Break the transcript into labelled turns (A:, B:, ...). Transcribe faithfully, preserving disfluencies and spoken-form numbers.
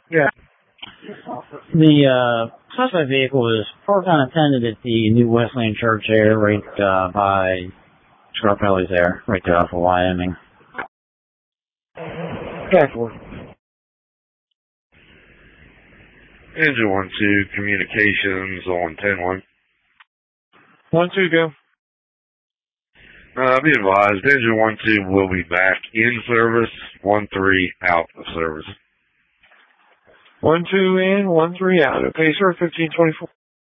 A: Yeah.
B: The uh, suspect vehicle is parked unattended at the New Wesleyan Church there, right uh, by Scarpelli's there, right there off of Wyoming.
A: Yeah, four.
C: Engine one two, communications on ten one.
A: One, two, go.
C: Uh, be advised, engine one two will be back in service, one three out of service.
A: One, two in, one, three out. Okay, sir, fifteen twenty-four.